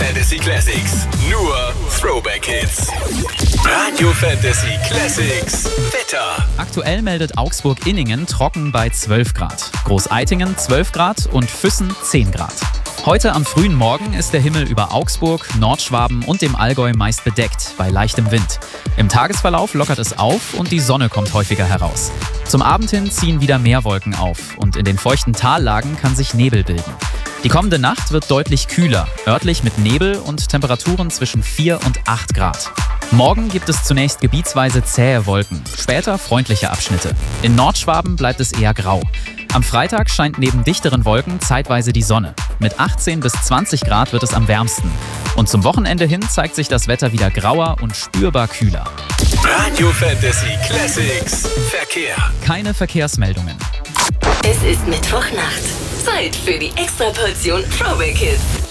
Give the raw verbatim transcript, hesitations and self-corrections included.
Fantasy Classics. Nur Throwback Hits. Radio Fantasy Classics. Wetter. Aktuell meldet Augsburg-Inningen trocken bei zwölf Grad. Großeitingen zwölf Grad und Füssen zehn Grad. Heute am frühen Morgen ist der Himmel über Augsburg, Nordschwaben und dem Allgäu meist bedeckt, bei leichtem Wind. Im Tagesverlauf lockert es auf und die Sonne kommt häufiger heraus. Zum Abend hin ziehen wieder mehr Wolken auf und in den feuchten Tallagen kann sich Nebel bilden. Die kommende Nacht wird deutlich kühler, örtlich mit Nebel und Temperaturen zwischen vier und acht Grad. Morgen gibt es zunächst gebietsweise zähe Wolken, später freundliche Abschnitte. In Nordschwaben bleibt es eher grau. Am Freitag scheint neben dichteren Wolken zeitweise die Sonne. Mit achtzehn bis zwanzig Grad wird es am wärmsten. Und zum Wochenende hin zeigt sich das Wetter wieder grauer und spürbar kühler. Radio Fantasy Classics. Verkehr. Keine Verkehrsmeldungen. Es ist Mittwochnacht. Zeit für die Extraportion Throwback Hits.